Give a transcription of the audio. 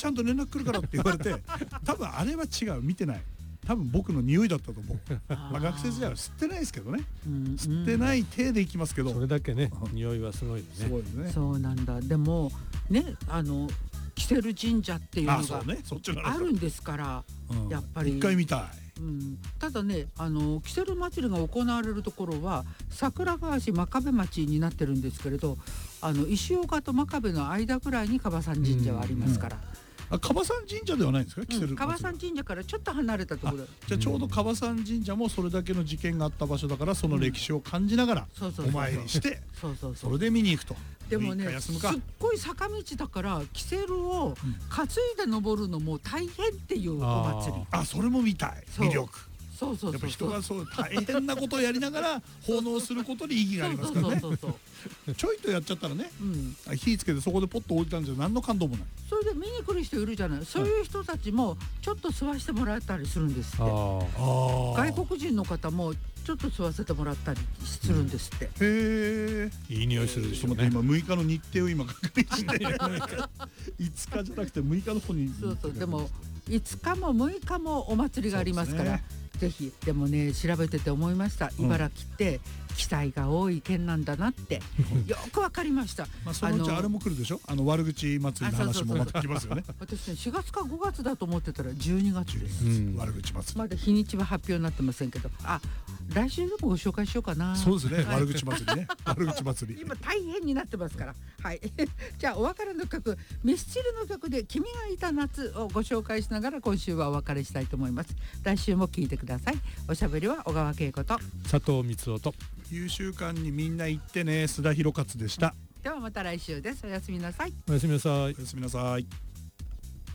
ちゃんと連絡来るからって言われて多分あれは違う、見てない、多分僕の匂いだったと思う。まあ学生時代は吸ってないですけどね、吸ってない手でいきますけど、 それだけね匂いはすごいね。 すごいですね。 そうなんだ。でもね、キセル神社っていうのがあるんですから、やっぱり一回見たい。 ただね、キセル祭りが行われるところは桜川市真壁町になってるんですけれど、石岡と真壁の間ぐらいに樺山神社はありますから。 樺山神社ではないんですか、キセル。 樺山神社からちょっと離れたところ。 じゃあちょうど樺山神社もそれだけの事件があった場所だから、その歴史を感じながらお参りして、それで見に行くと。 でもね、すっごい坂道だからキセルを担いで登るのも大変っていうお祭り。 それも見たい、魅力。 やっぱ人がそう大変なことをやりながら奉納することに意義がありますからね。ちょいとやっちゃったらね、火つけてそこでポッと置いたんじゃ何の感動もない。 それで見に来る人いるじゃない。そういう人たちもちょっと吸わせてもらったりするんですって。外国人の方もちょっと吸わせてもらったりするんですって。 へえ、 いい匂いするでしょうね。 今6日の日程を今確認して5日じゃなくて6日の方に。 でも5日も6日もお祭りがありますから、ぜひ。でもね、調べてて思いました。茨城って記載が多い県なんだなってよくわかりました。 そのうちあれも来るでしょ、悪口祭りの話もまた来ますよね。 私ね、4月か5月だと思ってたら12月です。 悪口祭りまだ日にちは発表になってませんけど、来週でもご紹介しようかな。 そうですね、悪口祭りね。悪口祭り今大変になってますから。はいじゃあお別れの曲、ミスチルの曲で君がいた夏をご紹介しながら今週はお別れしたいと思います。来週も聞いてください。おしゃべりは小川恵子と佐藤光雄と。 優秀館にみんな行ってね、須田博勝でした。 ではまた来週です。おやすみなさい。 おやすみなさい。 おやすみなさい。